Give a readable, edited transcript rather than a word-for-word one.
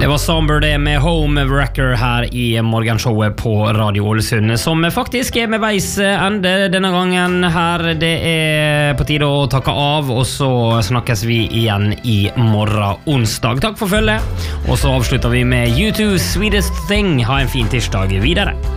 Det var Somber det med Home Wrecker her i morgenshowet på Radio Ålesund, som faktisk er med veis ende denne gangen her. Det er på tide å takke av, og så snakkes vi igjen i morgen onsdag. Takk for følget, og så avslutter vi med U2 Sweetest Thing. Ha en fin tirsdag videre.